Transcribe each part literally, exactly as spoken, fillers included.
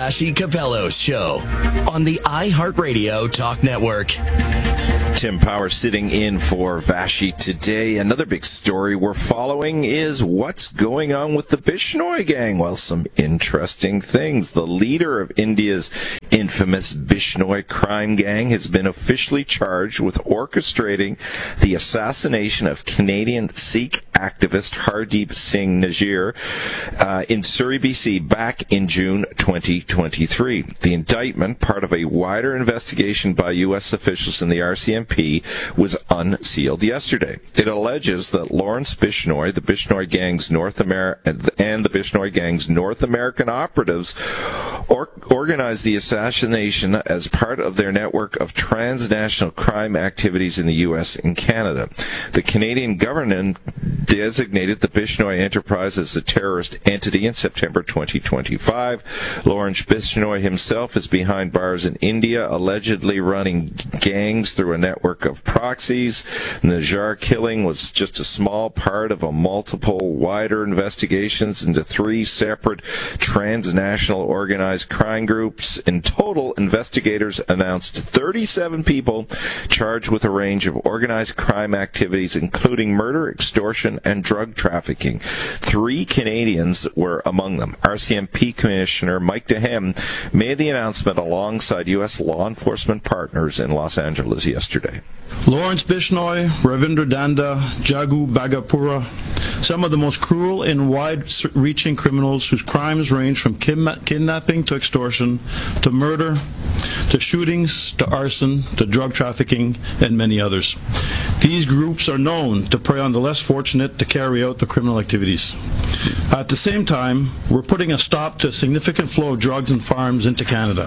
Vassy Capello Show on the iHeartRadio Talk Network. Tim Power sitting in for Vassy today. Another big story we're following is what's going on with the Bishnoi gang. Well, some interesting things. The leader of India's infamous Bishnoi crime gang has been officially charged with orchestrating the assassination of Canadian Sikh activist Hardeep Singh Najir uh, in Surrey, B C back in June twenty twenty-three. The indictment, part of a wider investigation by U S officials in the R C M P, was unsealed yesterday. It alleges that Lawrence Bishnoi, the Bishnoi gang's North America and the Bishnoi gang's North American operatives, or- organized the assassination as part of their network of transnational crime activities in the U S and Canada. The Canadian government designated the Bishnoi enterprise as a terrorist entity in September twenty twenty-five. Lawrence Bishnoi himself is behind bars in India, allegedly running gangs through a network of proxies. The Najjar killing was just a small part of a multiple, wider investigations into three separate transnational organized crime groups. In total, investigators announced thirty-seven people charged with a range of organized crime activities, including murder, extortion, and drug trafficking. Three Canadians were among them. R C M P Commissioner Mike Dehem made the announcement alongside U S law enforcement partners in Los Angeles yesterday. Lawrence Bishnoi, Ravindra Danda, Jagu Bagapura, some of the most cruel and wide-reaching criminals whose crimes range from kidna- kidnapping to extortion, to murder, to shootings, to arson, to drug trafficking, and many others. These groups are known to prey on the less fortunate to carry out the criminal activities. At the same time, we're putting a stop to a significant flow of drugs and firearms into Canada.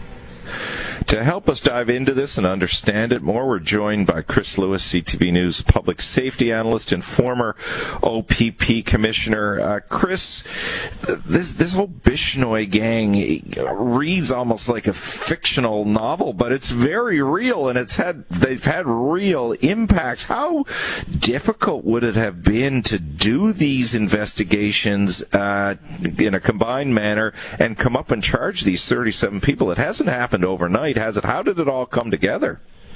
To help us dive into this and understand it more, we're joined by Chris Lewis, C T V News public safety analyst and former O P P commissioner. Uh, Chris, this this whole Bishnoi gang reads almost like a fictional novel, but it's very real, and it's had they've had real impacts. How difficult would it have been to do these investigations uh, in a combined manner and come up and charge these thirty-seven people? It hasn't happened overnight, has it? How did it all come together?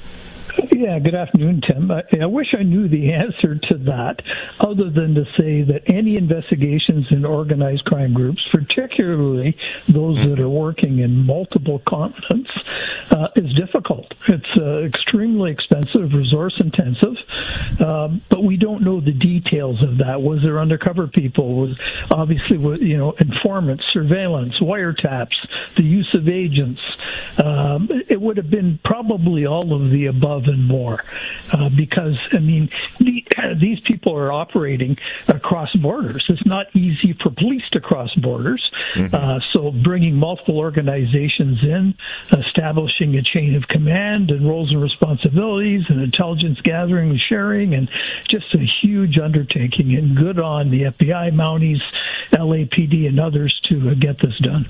Yeah, good afternoon, Tim. I, I wish I knew the answer to that, other than to say that any investigations in organized crime groups, particularly those that are working in multiple continents, uh, is difficult. It's uh, extremely expensive, resource-intensive, um, but we don't know the details of that. Was there undercover people? Was obviously, you know, informants, surveillance, wiretaps, the use of agents? Um, it would have been probably all of the above and more, uh, because, I mean, the, uh, these people are operating across borders. It's not easy for police to cross borders, mm-hmm. uh, so bringing multiple organizations in, establishing a chain of command and roles and responsibilities and intelligence gathering and sharing, and just a huge undertaking, and good on the F B I, Mounties, L A P D, and others to uh, get this done.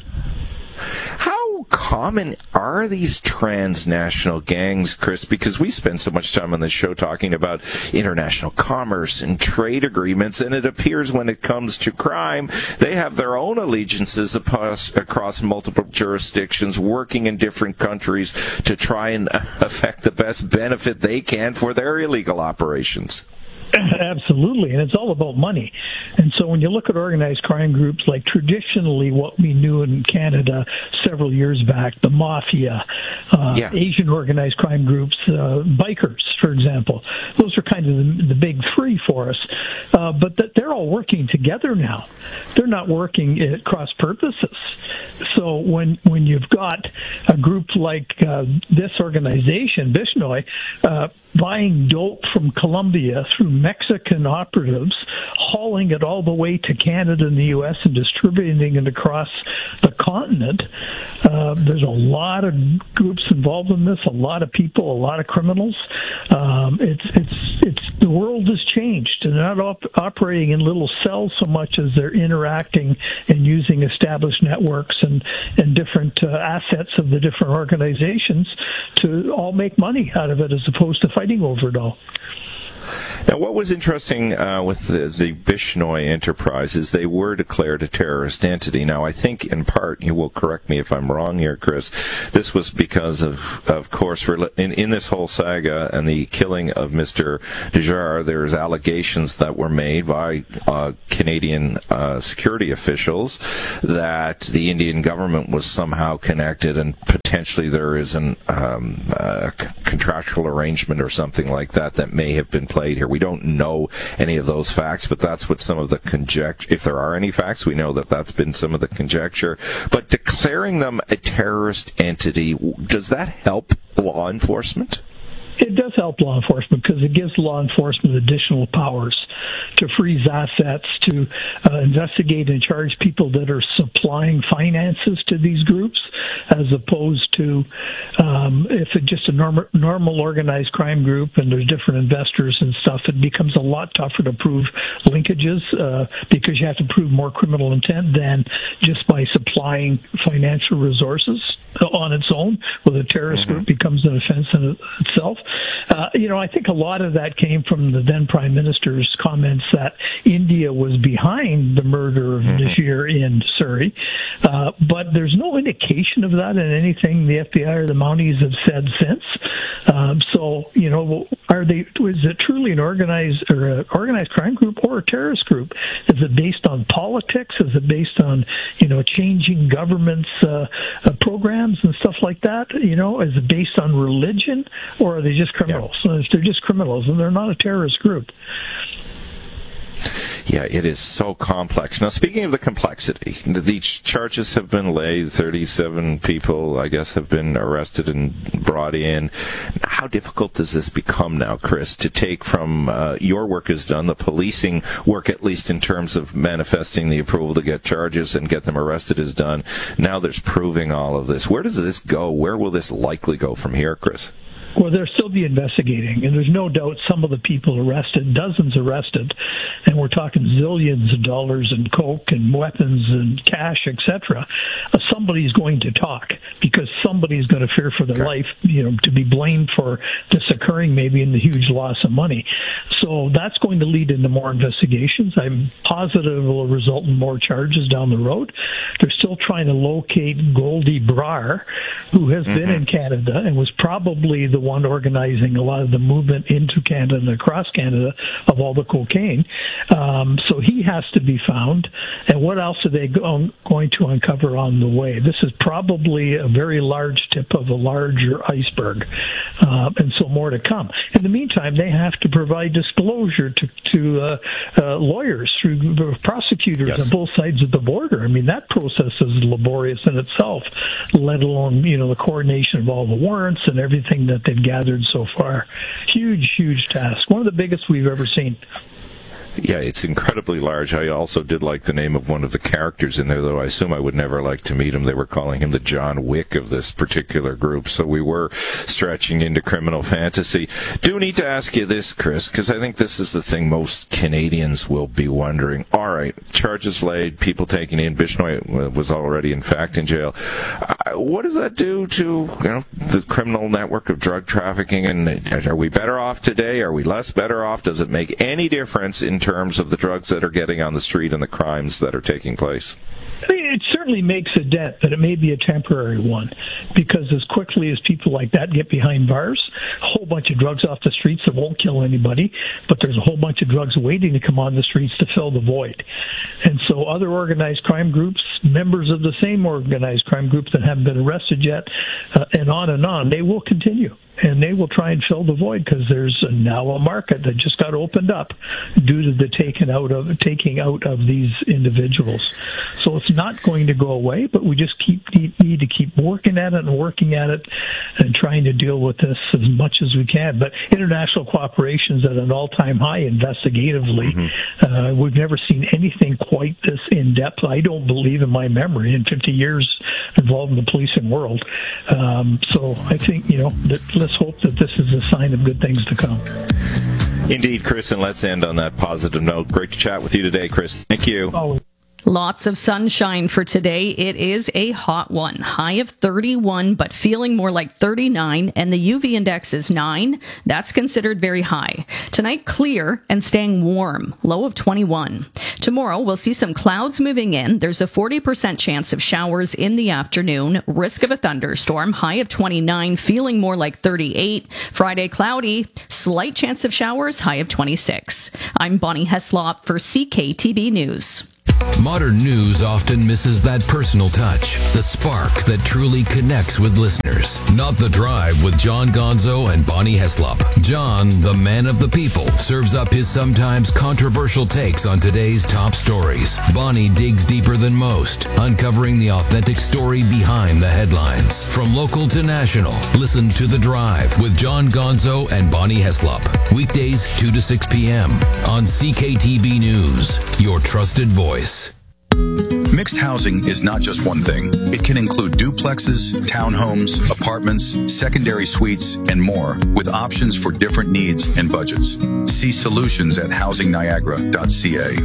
How common are these transnational gangs, Chris? Because we spend so much time on this show talking about international commerce and trade agreements, and it appears when it comes to crime, they have their own allegiances across, across multiple jurisdictions, working in different countries to try and affect the best benefit they can for their illegal operations. Absolutely, and it's all about money. And so when you look at organized crime groups, like traditionally what we knew in Canada several years back, the mafia, uh, yeah. Asian organized crime groups, uh, bikers, for example, those are kind of the, the big three for us. Uh, but th- they're all working together now. They're not working at cross purposes. So when when you've got a group like uh, this organization, Bishnoi, uh, buying dope from Colombia through Mexican operatives, hauling it all the way to Canada and the U S and distributing it across the continent. Uh, there's a lot of groups involved in this, a lot of people, a lot of criminals. Um, it's it's it's the world has changed. They're not op- operating in little cells so much as they're interacting and using established networks and, and different uh, assets of the different organizations to all make money out of it as opposed to fighting over it all. Now, what was interesting uh, with the, the Bishnoi enterprise is they were declared a terrorist entity. Now, I think in part, you will correct me if I'm wrong here, Chris, this was because of, of course, in, in this whole saga and the killing of Mister Dejar, there's allegations that were made by uh, Canadian uh, security officials that the Indian government was somehow connected and potentially there is an um, uh, contractual arrangement or something like that that may have been played here. We don't know any of those facts, but that's what some of the conjecture, if there are any facts, we know that that's been some of the conjecture. But declaring them a terrorist entity, does that help law enforcement? It does help law enforcement because it gives law enforcement additional powers to freeze assets, to uh, investigate and charge people that are supplying finances to these groups, as opposed to um, if it's just a normal, normal organized crime group and there's different investors and stuff, it becomes a lot tougher to prove linkages uh, because you have to prove more criminal intent than just by supplying financial resources on its own. Well, a terrorist mm-hmm. group becomes an offense in itself. Uh, you know, I think a lot of that came from the then Prime Minister's comments that India was behind the murder of mm-hmm. Najir in Surrey. Uh, but there's no indication of that in anything the F B I or the Mounties have said since. Um, so, you know, are they? Is it truly an organized or an organized crime group or a terrorist group? Is it based on politics? Is it based on, you know, changing governments' uh, uh, programs and stuff like that? You know, is it based on religion, or are they just criminals? Yeah. If they're just criminals, then they're not a terrorist group. Yeah, it is so complex. Now, speaking of the complexity, the charges have been laid. thirty-seven people, I guess, have been arrested and brought in. How difficult does this become now, Chris, to take from uh, your work is done, the policing work, at least in terms of manifesting the approval to get charges and get them arrested, is done. Now there's proving all of this. Where does this go? Where will this likely go from here, Chris? Well, they'll still be investigating, and there's no doubt some of the people arrested, dozens arrested, and we're talking zillions of dollars in coke and weapons and cash, et cetera. Uh, somebody's going to talk because somebody's going to fear for their okay. life, you know, to be blamed for this occurring, maybe in the huge loss of money. So that's going to lead into more investigations. I'm positive it will result in more charges down the road. They're still trying to locate Goldie Brar, who has mm-hmm. been in Canada and was probably the one organizing a lot of the movement into Canada and across Canada of all the cocaine. Um, so he has to be found. And what else are they go- going to uncover on the way? This is probably a very large tip of a larger iceberg. Uh, and so more to come. In the meantime, they have to provide disclosure to, to uh, uh, lawyers, through prosecutors yes. on both sides of the border. I mean, that process is laborious in itself, let alone, you know, the coordination of all the warrants and everything that they've gathered so far. Huge, huge task. One of the biggest we've ever seen. Yeah, it's incredibly large. I also did like the name of one of the characters in there, though I assume I would never like to meet him. They were calling him the John Wick of this particular group, so we were stretching into criminal fantasy. Do need to ask you this, Chris, because I think this is the thing most Canadians will be wondering. All right, charges laid, people taken in. Bishnoi was already, in fact, in jail. Uh, what does that do to, you know, the criminal network of drug trafficking? And are we better off today? Are we less better off? Does it make any difference in terms of the drugs that are getting on the street and the crimes that are taking place? It certainly makes a dent, but it may be a temporary one, because as quickly as people like that get behind bars, a whole bunch of drugs off the streets that won't kill anybody, but there's a whole bunch of drugs waiting to come on the streets to fill the void. And so other organized crime groups, members of the same organized crime group that haven't been arrested yet, uh, and on and on, they will continue. And they will try and fill the void because there's a, now a market that just got opened up due to the taking out of taking out of these individuals. So it's not going to go away, but we just keep need, need to keep working at it and working at it and trying to deal with this as much as we can. But international cooperation is at an all-time high investigatively. Mm-hmm. Uh, we've never seen anything quite this in-depth, I don't believe, in my memory, in fifty years involved in the policing world. Um, so I think, you know, that let's hope that this is a sign of good things to come. Indeed, Chris, and let's end on that positive note. Great to chat with you today, Chris. Thank you. Always. Lots of sunshine for today. It is a hot one. High of thirty-one, but feeling more like thirty-nine, and the U V index is nine. That's considered very high. Tonight, clear and staying warm. Low of twenty-one. Tomorrow, we'll see some clouds moving in. There's a forty percent chance of showers in the afternoon. Risk of a thunderstorm. High of twenty-nine, feeling more like thirty-eight. Friday, cloudy. Slight chance of showers. High of twenty-six. I'm Bonnie Heslop for C K T B News. Modern news often misses that personal touch, the spark that truly connects with listeners. Not The Drive with John Gonzo and Bonnie Heslop. John, the man of the people, serves up his sometimes controversial takes on today's top stories. Bonnie digs deeper than most, uncovering the authentic story behind the headlines. From local to national, listen to The Drive with John Gonzo and Bonnie Heslop. Weekdays two to six p.m. on C K T B News, your trusted voice. Mixed housing is not just one thing. It can include duplexes, townhomes, apartments, secondary suites, and more, with options for different needs and budgets. See solutions at housing niagara dot c a.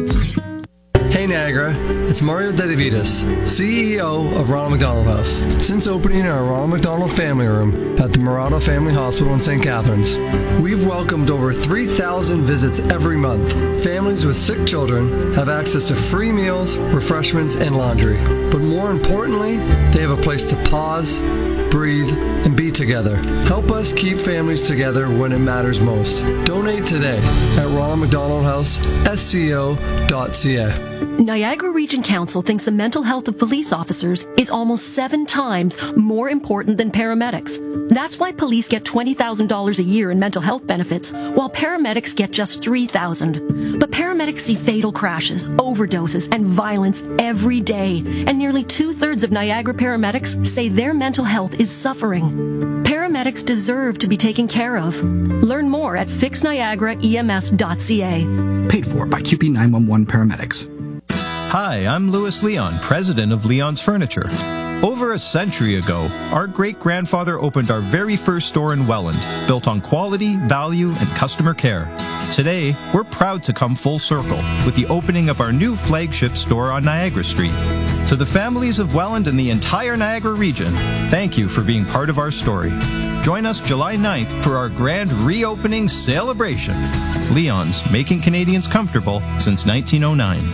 Hey Niagara, it's Mario Dedivitas, C E O of Ronald McDonald House. Since opening our Ronald McDonald Family Room at the Murado Family Hospital in Saint Catharines, we've welcomed over three thousand visits every month. Families with sick children have access to free meals, refreshments, and laundry. But more importantly, they have a place to pause, breathe, and be together. Help us keep families together when it matters most. Donate today at Ronald McDonald House, S C O dot C A. Niagara Region Council thinks the mental health of police officers is almost seven times more important than paramedics. That's why police get twenty thousand dollars a year in mental health benefits, while paramedics get just three thousand dollars. But paramedics see fatal crashes, overdoses, and violence every day, and nearly two-thirds of Niagara paramedics say their mental health is suffering. Paramedics deserve to be taken care of. Learn more at fix niagara E M S dot c a. Paid for by Q P nine one one Paramedics. Hi, I'm Louis Leon, president of Leon's Furniture. Over a century ago, our great-grandfather opened our very first store in Welland, built on quality, value, and customer care. Today, we're proud to come full circle with the opening of our new flagship store on Niagara Street. To the families of Welland and the entire Niagara region, thank you for being part of our story. Join us July ninth for our grand reopening celebration. Leon's, making Canadians comfortable since nineteen oh nine.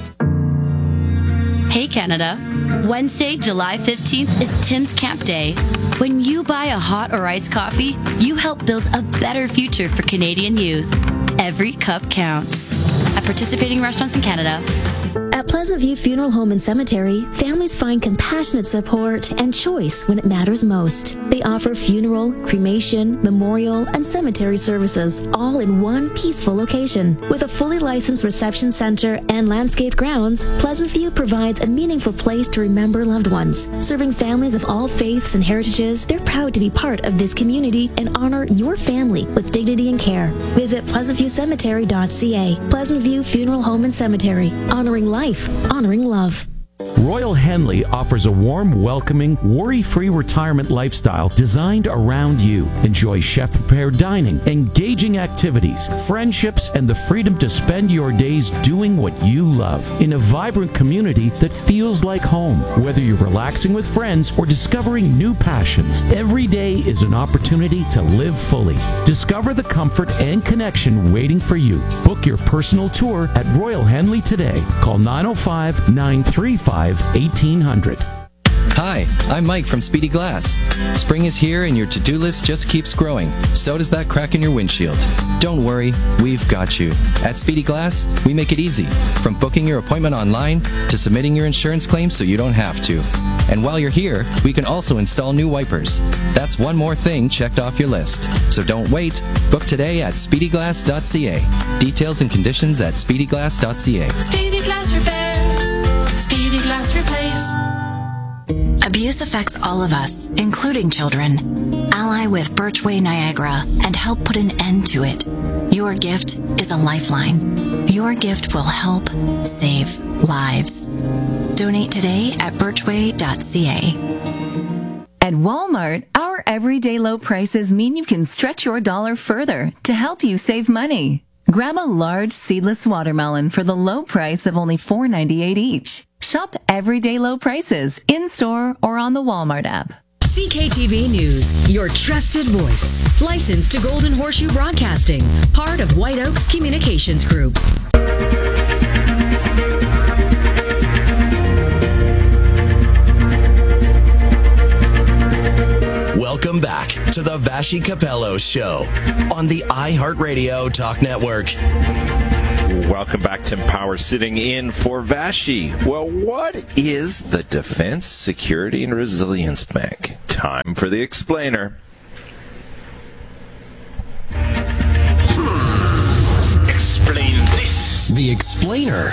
Hey Canada, Wednesday, July fifteenth is Tim's Camp Day. When you buy a hot or iced coffee, you help build a better future for Canadian youth. Every cup counts. At participating restaurants in Canada. At Pleasant View Funeral Home and Cemetery, families find compassionate support and choice when it matters most. They offer funeral, cremation, memorial, and cemetery services, all in one peaceful location. With a fully licensed reception center and landscaped grounds, Pleasant View provides a meaningful place to remember loved ones. Serving families of all faiths and heritages, they're proud to be part of this community and honor your family with dignity and care. Visit pleasant view cemetery dot c a. Pleasant View Funeral Home and Cemetery, honoring life, honoring love. Royal Henley offers a warm, welcoming, worry-free retirement lifestyle designed around you. Enjoy chef-prepared dining, engaging activities, friendships, and the freedom to spend your days doing what you love in a vibrant community that feels like home. Whether you're relaxing with friends or discovering new passions, every day is an opportunity to live fully. Discover the comfort and connection waiting for you. Book your personal tour at Royal Henley today. Call nine oh five, nine three five, eighteen hundred. Hi, I'm Mike from Speedy Glass. Spring is here and your to-do list just keeps growing. So does that crack in your windshield. Don't worry, we've got you. At Speedy Glass, we make it easy. From booking your appointment online to submitting your insurance claim so you don't have to. And while you're here, we can also install new wipers. That's one more thing checked off your list. So don't wait. Book today at speedy glass dot c a. Details and conditions at speedy glass dot c a. Speedy Glass Repair. Speedy Glass Replace. Abuse affects all of us, including children. Ally with Birchway Niagara and help put an end to it. Your gift is a lifeline. Your gift will help save lives. Donate today at birchway dot c a. At Walmart, our everyday low prices mean you can stretch your dollar further to help you save money. Grab a large seedless watermelon for the low price of only four ninety-eight each. Shop everyday low prices in-store or on the Walmart app. C K T V News, your trusted voice. Licensed to Golden Horseshoe Broadcasting, part of White Oaks Communications Group. Welcome back to the Vassy Capello Show on the iHeartRadio Talk Network. Welcome back. Tim Powers sitting in for Vassy. Well, what is the Defense Security and Resilience Bank? Time for the explainer. Explain this. The explainer.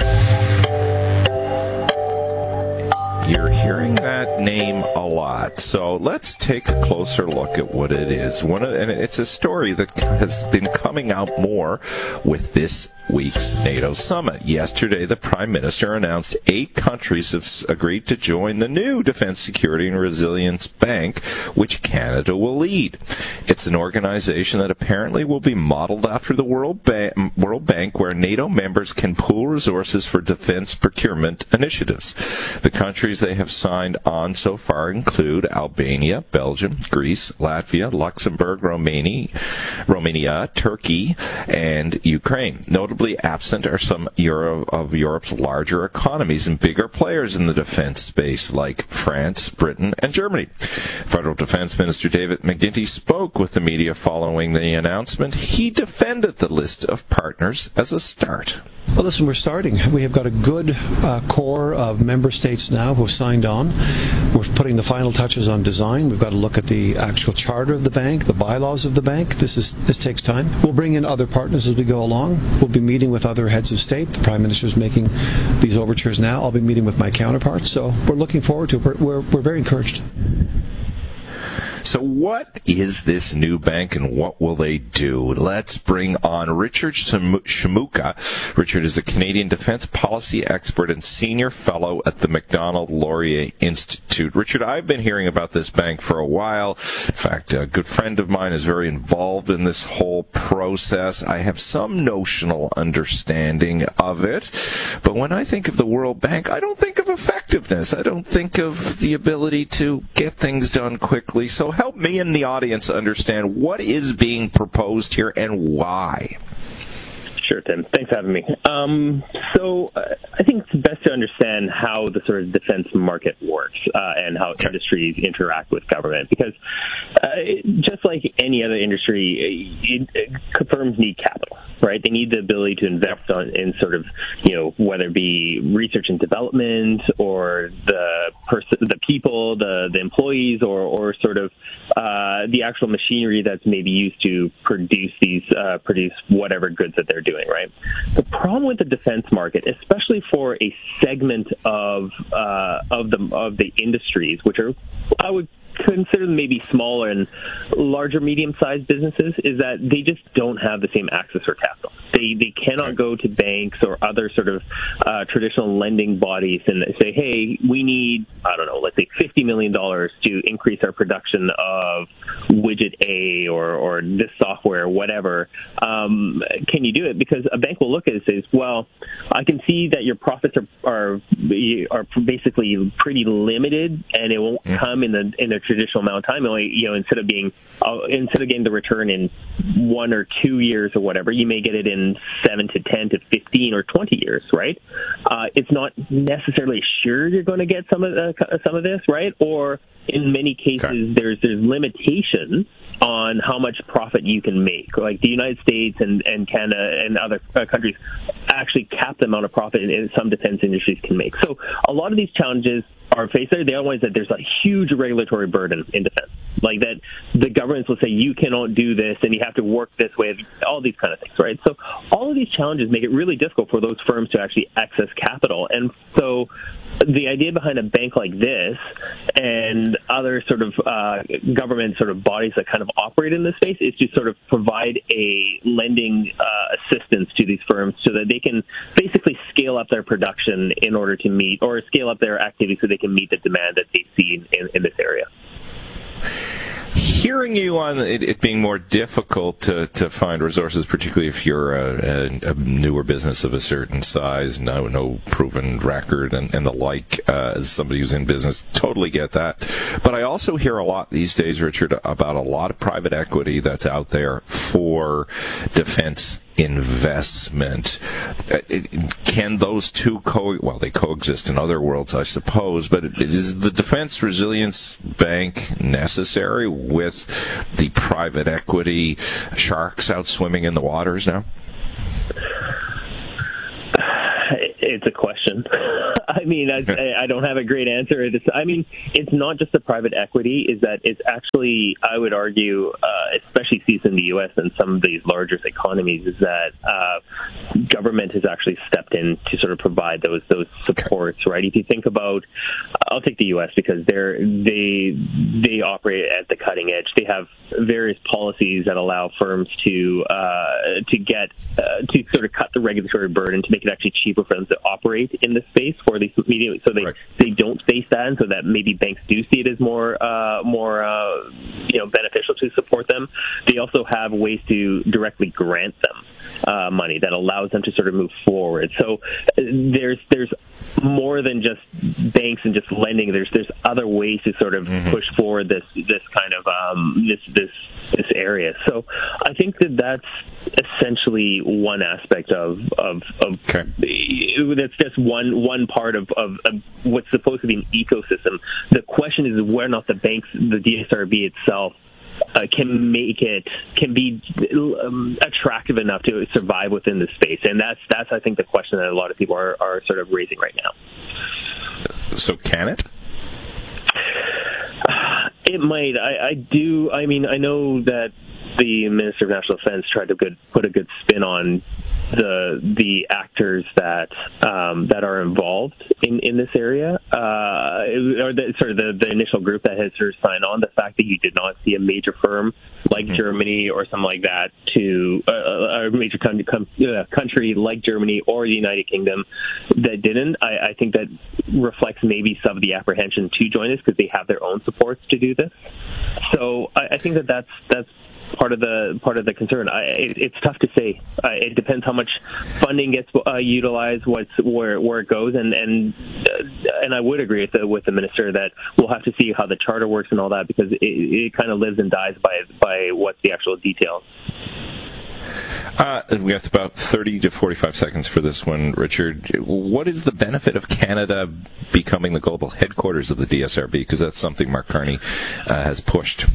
You're hearing that name a lot, so let's take a closer look at what it is. One of, and it's a story that has been coming out more with this week's NATO summit. Yesterday, the Prime Minister announced eight countries have agreed to join the new Defense Security and Resilience Bank, which Canada will lead. It's an organization that apparently will be modeled after the World, ba- World Bank, where NATO members can pool resources for defense procurement initiatives. The countries they have signed on so far include Albania, Belgium, Greece, Latvia, Luxembourg, Romania, Romania, Turkey, and Ukraine. Notably absent are some Euro of Europe's larger economies and bigger players in the defense space, like France, Britain, and Germany. Federal Defense Minister David McGuinty spoke with the media following the announcement. He defended the list of partners as a start. Well, listen, we're starting. We have got a good uh, core of member states now who have signed on. We're putting the final touches on design. We've got to look at the actual charter of the bank, the bylaws of the bank. This is this takes time. We'll bring in other partners as we go along. We'll be meeting with other heads of state. The Prime Minister is making these overtures now. I'll be meeting with my counterparts. So we're looking forward to it. We're, we're, we're very encouraged. So what is this new bank and what will they do? Let's bring on Richard Shimooka. Richard is a Canadian defense policy expert and senior fellow at the Macdonald-Laurier Institute. Richard, I've been hearing about this bank for a while. In fact, a good friend of mine is very involved in this whole process. I have some notional understanding of it. But when I think of the World Bank, I don't think of effectiveness. I don't think of the ability to get things done quickly. So help me and the audience understand what is being proposed here and why. Sure, Tim. Thanks for having me. Um, so uh, I think it's best to understand how the sort of defense market works uh, and how industries interact with government. Because uh, just like any other industry, it, it, firms need capital, right? They need the ability to invest on, in sort of, you know, whether it be research and development or the person, the people, the, the employees, or, or sort of uh, the actual machinery that's maybe used to produce these, uh, produce whatever goods that they're doing. Right. The problem with the defense market, especially for a segment of uh, of the of the industries, which are, I would consider them maybe smaller and larger, medium-sized businesses, is that they just don't have the same access or capital. They they cannot go to banks or other sort of uh, traditional lending bodies and say, hey, we need, I don't know, let's say fifty million dollars to increase our production of widget A or, or this software, whatever. Um, can you do it? Because a bank will look at it and say, well, I can see that your profits are are, are basically pretty limited, and it won't mm. come in the in the traditional amount of time. Only, you know, instead of being uh, instead of getting the return in one or two years or whatever, you may get it in seven to ten to fifteen or twenty years, right? Uh, it's not necessarily sure you're going to get some of the, some of this, right? Or in many cases, okay. there's there's limitations on how much profit you can make. Like the United States and, and Canada and other uh, countries actually cap the amount of profit in, in some defense industries can make. So a lot of these challenges are faced there. The other one is that there's a huge regulatory burden in defense. Like that the governments will say, you cannot do this and you have to work this way, all these kind of things, right? So all of these challenges make it really difficult for those firms to actually access capital. And so the idea behind a bank like this and other sort of uh, government sort of bodies that kind of operate in this space is to sort of provide a lending uh, assistance to these firms so that they can basically scale up their production in order to meet, or scale up their activity so they can meet the demand that they see in, in this area. hearing you on it, it being more difficult to, to find resources, particularly if you're a, a, a newer business of a certain size, no no proven record and, and the like, uh, as somebody who's in business, totally get that. But I also hear a lot these days, Richard, about a lot of private equity that's out there for defense investment. Can those two co well they coexist in other worlds, I suppose, but is the Defense Resilience Bank necessary with the private equity sharks out swimming in the waters now? It's a question. I mean, I, I don't have a great answer. It's, I mean, it's not just the private equity. Is that it's actually, I would argue, uh, especially sees in the U S and some of these larger economies, is that uh, government has actually stepped in to sort of provide those those supports. Right? If you think about, I'll take the U S because they're they they operate at the cutting edge. They have various policies that allow firms to uh, to get uh, to sort of cut the regulatory burden to make it actually cheaper for them to operate in this space for these medium, so they right. they don't face that, and so that maybe banks do see it as more uh, more uh, you know beneficial to support them. They also have ways to directly grant them uh, money that allows them to sort of move forward. So uh, there's there's more than just banks and just lending. There's there's other ways to sort of mm-hmm. push forward this this kind of um, this this this area. So I think that that's essentially one aspect of of, of okay. that's just one one part of, of, of what's supposed to be an ecosystem. The question is whether or not the banks, the D S R B itself, uh, can make it can be um, attractive enough to survive within the space, and that's that's I think the question that a lot of people are, are sort of raising right now. So can it? It might. I, I do. I mean, I know that the Minister of National Defense tried to good, put a good spin on the the actors that um, that are involved in, in this area, uh, or the, sort of the, the initial group that has sort of signed on. The fact that you did not see a major firm like mm-hmm. Germany or something like that to uh, a major country, uh, country like Germany or the United Kingdom that didn't, I, I think that reflects maybe some of the apprehension to join us because they have their own supports to do this. So I, I think that that's that's. part of the part of the concern. I, it, it's tough to say. Uh, it depends how much funding gets uh, utilized, what's where where it goes, and and uh, and I would agree with the, with the minister that we'll have to see how the charter works and all that because it, it kind of lives and dies by by what's the actual details. Uh, we have about thirty to forty-five seconds for this one, Richard. What is the benefit of Canada becoming the global headquarters of the D S R B? Because that's something Mark Carney uh, has pushed.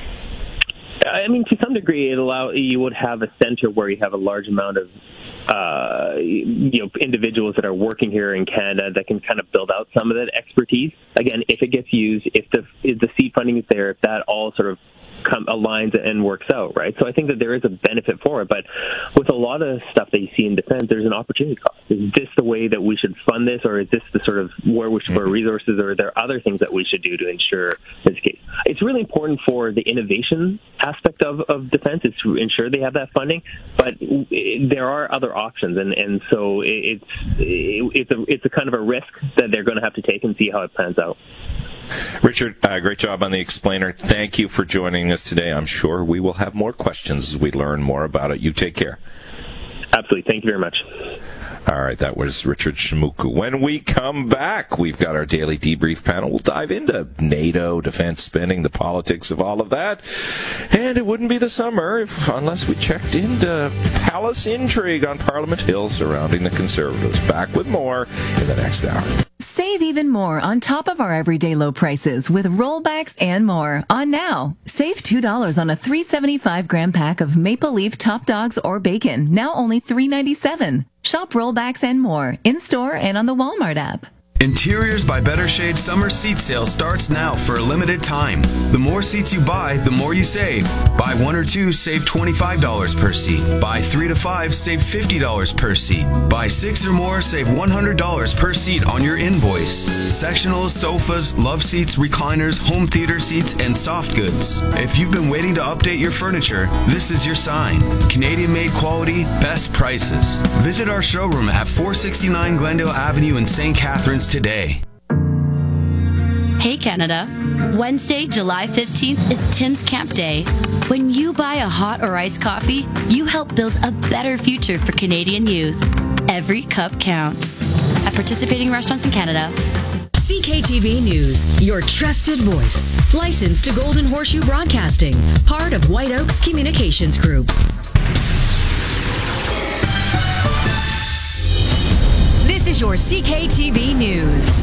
I mean, to some degree, it allow you would have a center where you have a large amount of uh, you know individuals that are working here in Canada that can kind of build out some of that expertise. Again, if it gets used, if the if the seed funding is there, if that all sort of come, aligns and works out, right? So I think that there is a benefit for it. But with a lot of stuff that you see in defense, there's an opportunity cost. Is this the way that we should fund this, or is this the sort of where we should put resources, or are there other things that we should do to ensure this case? It's really important for the innovation aspect of, of defense is to ensure they have that funding, but it, there are other options, and, and so it's it, it's a it's a kind of a risk that they're going to have to take and see how it pans out. Richard, uh, great job on the explainer. Thank you for joining us today. I'm sure we will have more questions as we learn more about it. You take care. Absolutely. Thank you very much. All right, that was Richard Shmuku. When we come back, we've got our daily debrief panel. We'll dive into NATO, defense spending, the politics of all of that. And it wouldn't be the summer if, unless we checked into palace intrigue on Parliament Hill surrounding the Conservatives. Back with more in the next hour. Save even more on top of our everyday low prices with rollbacks and more on now. Save two dollars on a three seventy-five gram pack of Maple Leaf Top Dogs or bacon, now only three ninety-seven. Shop rollbacks and more in-store and on the Walmart app. Interiors by Better Shade Summer Seat Sale starts now for a limited time. The more seats you buy, the more you save. Buy one or two, save twenty-five dollars per seat. Buy three to five, save fifty dollars per seat. Buy six or more, save one hundred dollars per seat on your invoice. Sectionals, sofas, love seats, recliners, home theater seats, and soft goods. If you've been waiting to update your furniture, this is your sign. Canadian-made quality, best prices. Visit our showroom at four sixty-nine Glendale Avenue in Saint Catharines today. Hey Hey Canada. Wednesday, July fifteenth is Tim's Camp Day. When you buy a hot or iced coffee, you help build a better future for Canadian youth. Every cup counts. At participating restaurants in Canada. C K T V News, your trusted voice. Licensed to Golden Horseshoe Broadcasting, part of White Oaks Communications Group. This is your C K T V News.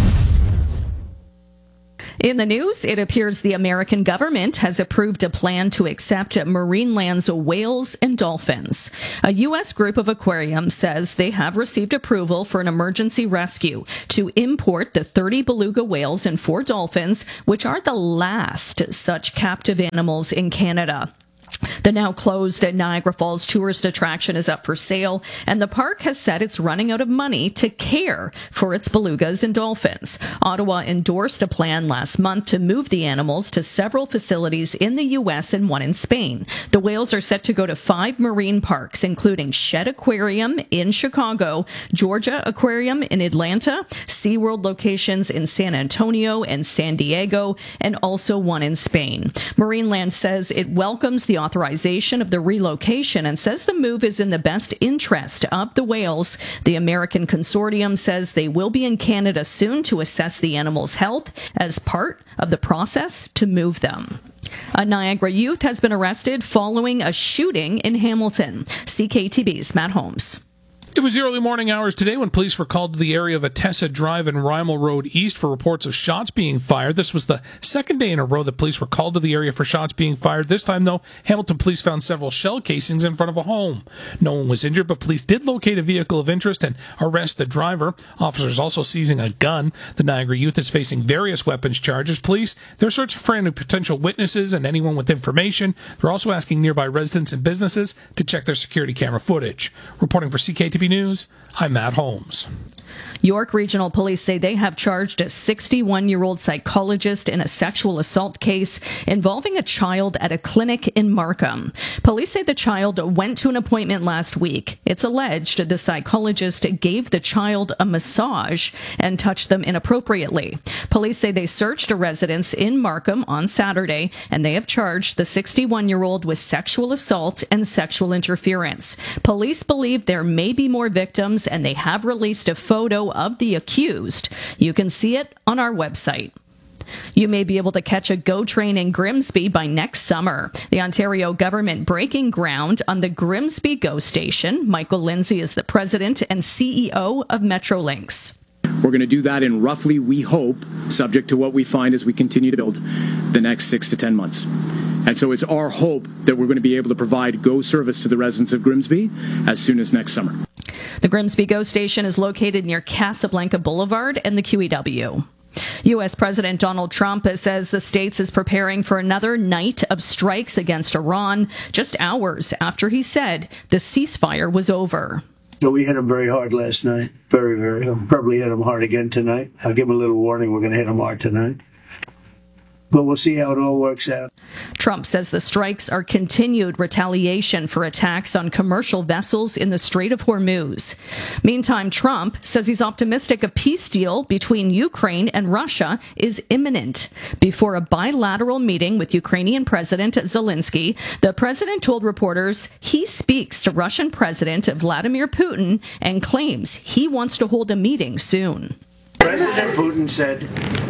In the news, it appears the American government has approved a plan to accept Marineland's whales and dolphins. A U S group of aquariums says they have received approval for an emergency rescue to import the thirty beluga whales and four dolphins, which are the last such captive animals in Canada. The now closed Niagara Falls tourist attraction is up for sale, and the park has said it's running out of money to care for its belugas and dolphins. Ottawa endorsed a plan last month to move the animals to several facilities in the U S and one in Spain. The whales are set to go to five marine parks, including Shed Aquarium in Chicago, Georgia Aquarium in Atlanta, SeaWorld locations in San Antonio and San Diego, and also one in Spain. Marineland says it welcomes the authorization of the relocation and says the move is in the best interest of the whales. The American consortium says they will be in Canada soon to assess the animals' health as part of the process to move them. A Niagara youth has been arrested following a shooting in Hamilton. C K T V's Matt Holmes. It was the early morning hours today when police were called to the area of Atessa Drive and Rymel Road East for reports of shots being fired. This was the second day in a row that police were called to the area for shots being fired. This time, though, Hamilton police found several shell casings in front of a home. No one was injured, but police did locate a vehicle of interest and arrest the driver. Officers also seizing a gun. The Niagara youth is facing various weapons charges. Police, they're searching for any potential witnesses and anyone with information. They're also asking nearby residents and businesses to check their security camera footage. Reporting for C K T V News, I'm Matt Holmes. York Regional Police say they have charged a sixty-one-year-old psychologist in a sexual assault case involving a child at a clinic in Markham. Police say the child went to an appointment last week. It's alleged the psychologist gave the child a massage and touched them inappropriately. Police say they searched a residence in Markham on Saturday, and they have charged the sixty-one-year-old with sexual assault and sexual interference. Police believe there may be more victims, and they have released a photo of the accused. You can see it on our website. You may be able to catch a GO train in Grimsby by next summer. The Ontario government breaking ground on the Grimsby GO station. Michael Lindsay is the president and C E O of Metrolinx. We're going to do that in roughly, we hope, subject to what we find as we continue to build, the next six to ten months. And so it's our hope that we're going to be able to provide GO service to the residents of Grimsby as soon as next summer. The Grimsby GO station is located near Casablanca Boulevard and the Q E W. U S President Donald Trump says the States is preparing for another night of strikes against Iran just hours after he said the ceasefire was over. So we hit them very hard last night. Very, very. I'll probably hit them hard again tonight. I'll give them a little warning. We're going to hit them hard tonight. But we'll see how it all works out. Trump says the strikes are continued retaliation for attacks on commercial vessels in the Strait of Hormuz. Meantime, Trump says he's optimistic a peace deal between Ukraine and Russia is imminent. Before a bilateral meeting with Ukrainian President Zelensky, the president told reporters he speaks to Russian President Vladimir Putin and claims he wants to hold a meeting soon. President Putin said,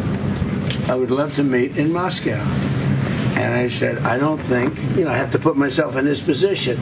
I would love to meet in Moscow. And I said, I don't think, you know, I have to put myself in his position.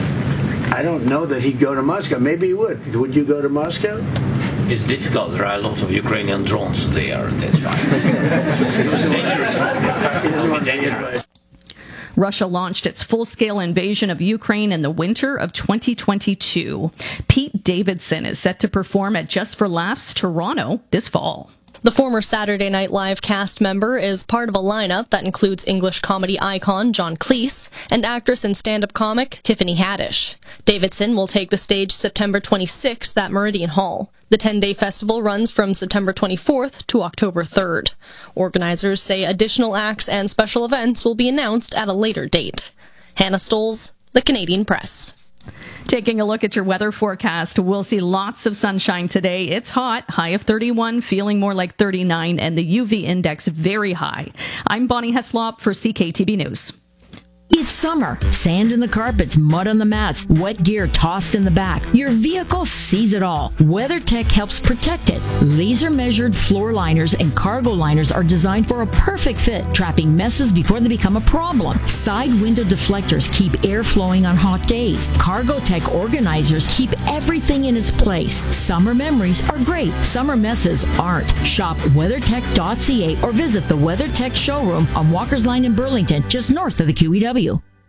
I don't know that he'd go to Moscow. Maybe he would. Would you go to Moscow? It's difficult. There are a lot of Ukrainian drones there. That's right. It's dangerous. It doesn't want dangerous. Russia launched its full-scale invasion of Ukraine in the winter of twenty twenty-two. Pete Davidson is set to perform at Just for Laughs Toronto this fall. The former Saturday Night Live cast member is part of a lineup that includes English comedy icon John Cleese and actress and stand-up comic Tiffany Haddish. Davidson will take the stage September twenty-sixth at Meridian Hall. The ten-day festival runs from September twenty-fourth to October third. Organizers say additional acts and special events will be announced at a later date. Hannah Stoles, The Canadian Press. Taking a look at your weather forecast, we'll see lots of sunshine today. It's hot, high of thirty-one, feeling more like thirty-nine, and the U V index very high. I'm Bonnie Heslop for C K T B News. It's summer. Sand in the carpets, mud on the mats, wet gear tossed in the back. Your vehicle sees it all. WeatherTech helps protect it. Laser-measured floor liners and cargo liners are designed for a perfect fit, trapping messes before they become a problem. Side window deflectors keep air flowing on hot days. Cargotech organizers keep everything in its place. Summer memories are great. Summer messes aren't. Shop weathertech dot c a or visit the WeatherTech showroom on Walker's Line in Burlington, just north of the Q E W.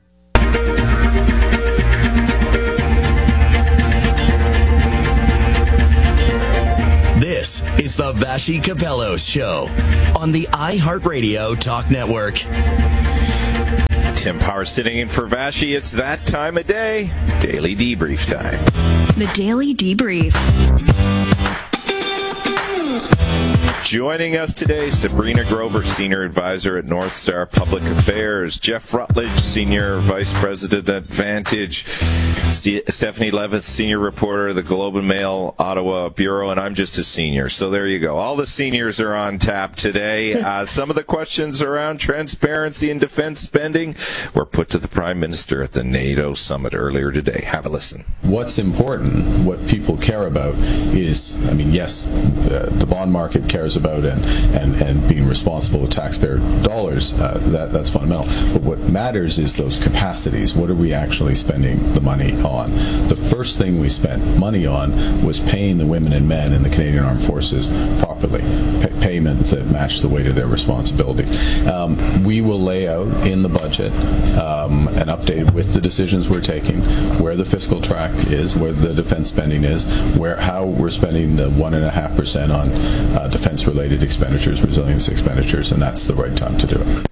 This is the Vassy Capello Show on the iHeartRadio Talk Network. Tim Power sitting in for Vassy. It's that time of day. Daily Debrief time. The Daily Debrief. Joining us today, Sabrina Grover, Senior Advisor at North Star Public Affairs, Jeff Rutledge, Senior Vice President at Vantage, St- Stephanie Levitt, Senior Reporter of the Globe and Mail Ottawa Bureau, and I'm just a senior. So there you go. All the seniors are on tap today. Uh, some of the questions around transparency and defense spending were put to the Prime Minister at the NATO summit earlier today. Have a listen. What's important, what people care about is, I mean, yes, uh, the bond market cares about and, and, and being responsible with taxpayer dollars, uh, that, that's fundamental. But what matters is those capacities. What are we actually spending the money on? The first thing we spent money on was paying the women and men in the Canadian Armed Forces properly, Pay- payment that matched the weight of their responsibilities. Um, we will lay out in the budget um, an update with the decisions we're taking, where the fiscal track is, where the defense spending is, where how we're spending the one and a half percent on uh, defense-related expenditures, resilience expenditures, and that's the right time to do it.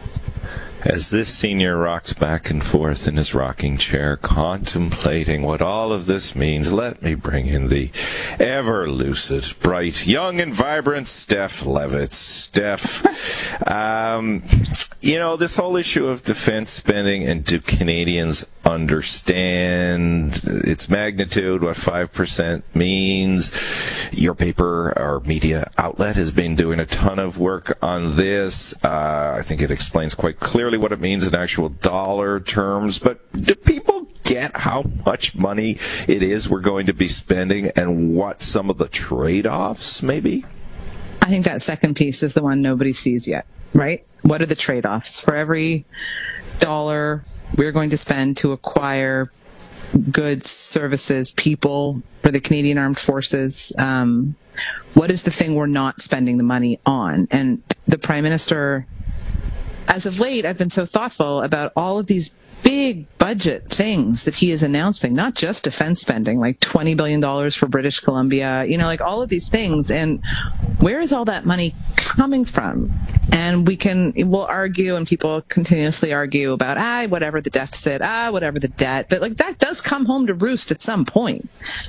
As this senior rocks back and forth in his rocking chair, contemplating what all of this means, let me bring in the ever-lucid, bright, young and vibrant Steph Levitt. Steph, um, you know, this whole issue of defense spending, and do Canadians understand its magnitude, what five percent means? Your paper, our media outlet, has been doing a ton of work on this. Uh, I think it explains quite clearly what it means in actual dollar terms, but do people get how much money it is we're going to be spending and what some of the trade-offs may be? I think that second piece is the one nobody sees yet, right? What are the trade-offs? For every dollar we're going to spend to acquire goods, services, people for the Canadian Armed Forces, um, what is the thing we're not spending the money on? And the Prime Minister, as of late, I've been so thoughtful about all of these big budget things that he is announcing, not just defense spending, like twenty billion dollars for British Columbia, you know, like all of these things. And where is all that money coming from? And we can, we'll argue, and people continuously argue about, ah, whatever the deficit, ah, whatever the debt. But like that does come home to roost at some point.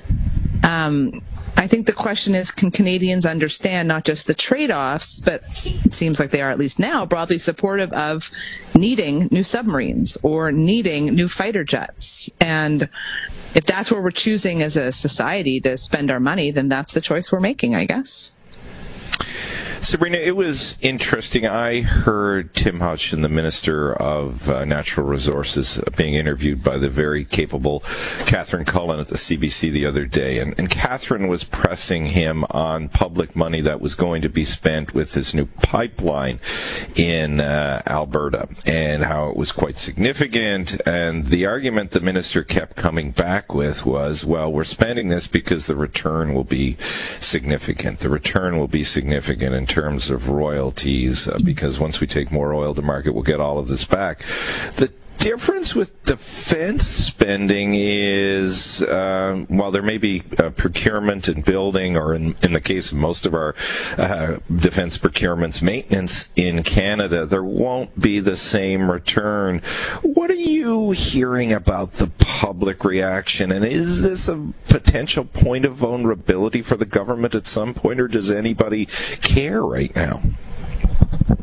Um, I think the question is, can Canadians understand not just the trade-offs, but it seems like they are, at least now, broadly supportive of needing new submarines or needing new fighter jets? And if that's where we're choosing as a society to spend our money, then that's the choice we're making, I guess. Sabrina, it was interesting. I heard Tim Hodgson, the Minister of uh, Natural Resources, uh, being interviewed by the very capable Catherine Cullen at the C B C the other day. And, and Catherine was pressing him on public money that was going to be spent with this new pipeline in uh, Alberta and how it was quite significant. And the argument the minister kept coming back with was, well, we're spending this because the return will be significant. The return will be significant in terms of royalties, uh, because once we take more oil to market, we'll get all of this back. The difference with defense spending is, uh, while there may be uh, procurement and building, or in, in the case of most of our uh, defense procurements, maintenance in Canada, there won't be the same return. What are you hearing about the public reaction, and is this a potential point of vulnerability for the government at some point, or does anybody care right now?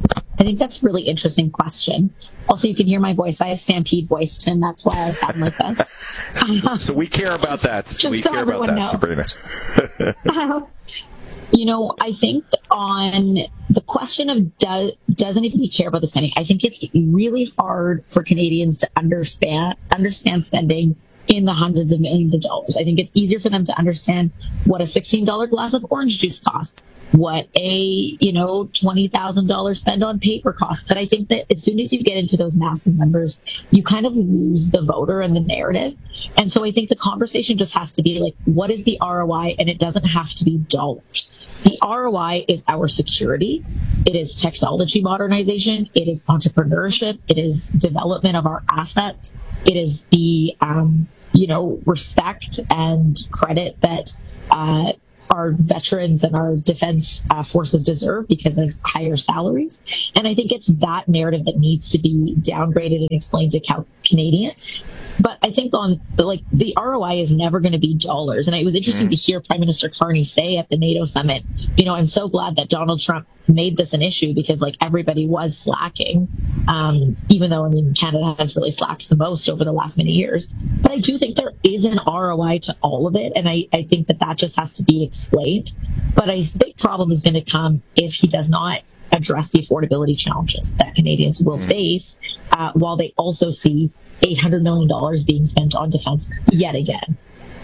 I think that's a really interesting question. Also, you can hear my voice. I have Stampede voice, Tim. That's why I sound like this. So we care about that. Just we so care about that, knows. Sabrina. uh, you know, I think on the question of do, does anybody care about the spending, I think it's really hard for Canadians to understand understand spending in the hundreds of millions of dollars. I think it's easier for them to understand what a sixteen dollars glass of orange juice costs, what a, you know, twenty thousand dollars spend on paper costs. But I think that as soon as you get into those massive numbers, you kind of lose the voter and the narrative. And so I think the conversation just has to be like, what is the R O I? And it doesn't have to be dollars. The R O I is our security. It is technology modernization. It is entrepreneurship. It is development of our assets. It is the, um, you know, respect and credit that uh, our veterans and our defense uh, forces deserve because of higher salaries. And I think it's that narrative that needs to be downgraded and explained to Cal- Canadians. But I think on the, like the R O I is never going to be dollars. And it was interesting to hear Prime Minister Carney say at the NATO summit, you know, I'm so glad that Donald Trump made this an issue because like everybody was slacking, um, even though I mean Canada has really slacked the most over the last many years. But I do think there is an R O I to all of it, and I, I think that that just has to be explained. But a big problem is going to come if he does not address the affordability challenges that Canadians will face, uh, while they also see eight hundred million dollars being spent on defense yet again.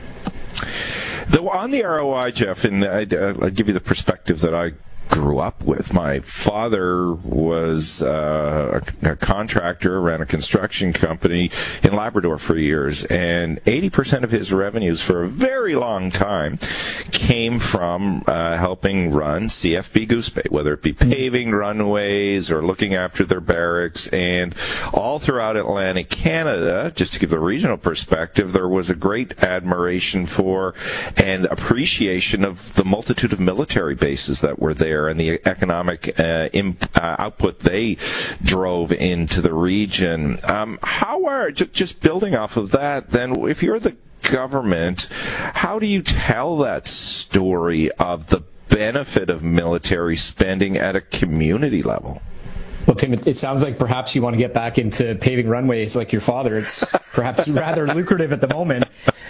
Though on the R O I, Jeff, and I'd, uh, I'd give you the perspective that I grew up with. My father was uh, a, a contractor, ran a construction company in Labrador for years, and eighty percent of his revenues for a very long time came from uh, helping run C F B Goose Bay, whether it be paving runways or looking after their barracks. And all throughout Atlantic Canada, just to give the regional perspective, there was a great admiration for and appreciation of the multitude of military bases that were there and the economic uh, imp, uh, output they drove into the region. Um, how are, just, just building off of that, then, if you're the government, how do you tell that story of the benefit of military spending at a community level? Well, Tim, it, it sounds like perhaps you want to get back into paving runways like your father. It's perhaps rather lucrative at the moment.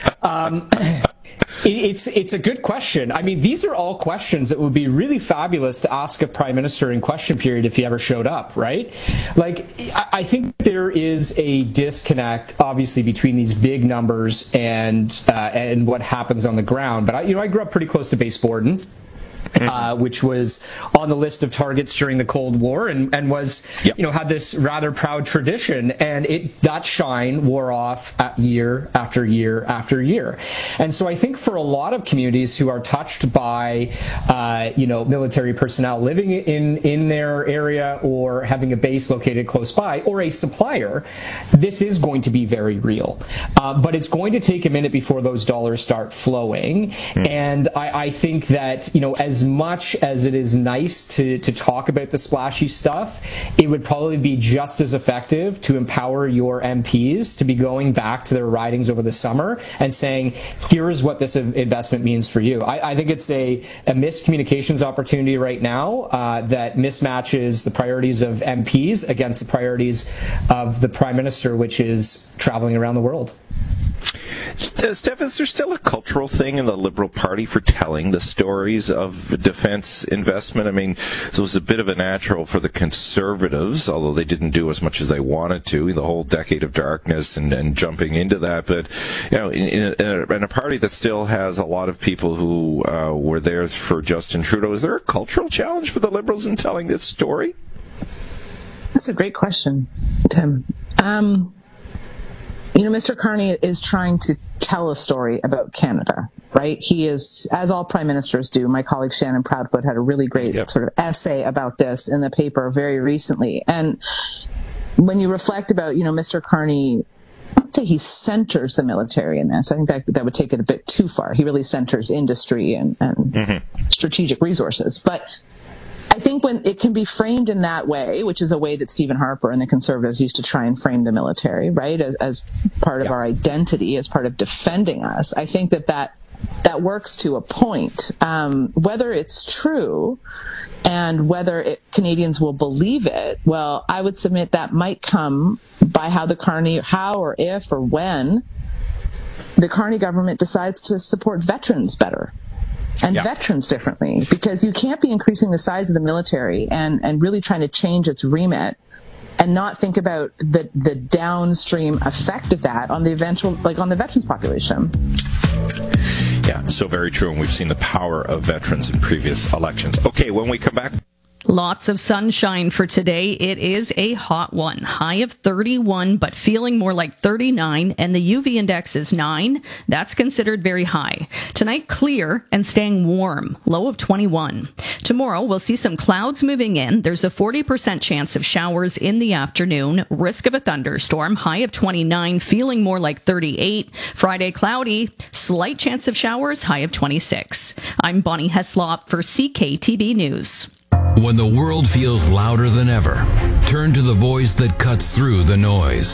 Um, It's it's a good question. I mean, these are all questions that would be really fabulous to ask a prime minister in question period if he ever showed up, right? Like, I think there is a disconnect, obviously, between these big numbers and uh, and what happens on the ground. But I, you know, I grew up pretty close to Base Borden. Uh, which was on the list of targets during the Cold War and, and was, yep. you know, had this rather proud tradition, and it that shine wore off at year after year after year. And so I think for a lot of communities who are touched by, uh, you know, military personnel living in, in their area or having a base located close by or a supplier, this is going to be very real. Uh, but it's going to take a minute before those dollars start flowing. Mm. And I, I think that, you know, as As much as it is nice to, to talk about the splashy stuff, it would probably be just as effective to empower your M Ps to be going back to their ridings over the summer and saying, here is what this investment means for you. I, I think it's a, a missed communications opportunity right now uh, that mismatches the priorities of M Ps against the priorities of the Prime Minister, which is traveling around the world. Uh, Steph, is there still a cultural thing in the Liberal Party for telling the stories of defense investment? I mean, it was a bit of a natural for the Conservatives, although they didn't do as much as they wanted to, the whole decade of darkness and, and jumping into that. But, you know, in, in, a, in a party that still has a lot of people who uh, were there for Justin Trudeau, is there a cultural challenge for the Liberals in telling this story? That's a great question, Tim. Um... You know, Mister Carney is trying to tell a story about Canada, right? He is, as all prime ministers do. My colleague Shannon Proudfoot had a really great yep. sort of essay about this in the paper very recently. And when you reflect about, you know, Mister Carney, I would say he centers the military in this. I think that that would take it a bit too far. He really centers industry and, and mm-hmm. strategic resources. But I think when it can be framed in that way, which is a way that Stephen Harper and the Conservatives used to try and frame the military, right, as, as part of yeah. our identity, as part of defending us, I think that that, that works to a point. Um, whether it's true And whether it, Canadians will believe it, well, I would submit that might come by how the Carney, how or if or when the Carney government decides to support veterans better and yeah. veterans differently, because you can't be increasing the size of the military and, and really trying to change its remit and not think about the, the downstream effect of that on the eventual, like on the veterans population. Yeah, so very true. And we've seen the power of veterans in previous elections. Okay, when we come back. Lots of sunshine for today. It is a hot one. High of thirty-one, but feeling more like thirty-nine, and the U V index is nine. That's considered very high. Tonight, clear and staying warm. Low of twenty-one. Tomorrow, we'll see some clouds moving in. There's a forty percent chance of showers in the afternoon. Risk of a thunderstorm. High of twenty-nine, feeling more like thirty-eight. Friday, cloudy. Slight chance of showers. High of twenty-six. I'm Bonnie Heslop for C K T B News. When the world feels louder than ever, turn to the voice that cuts through the noise.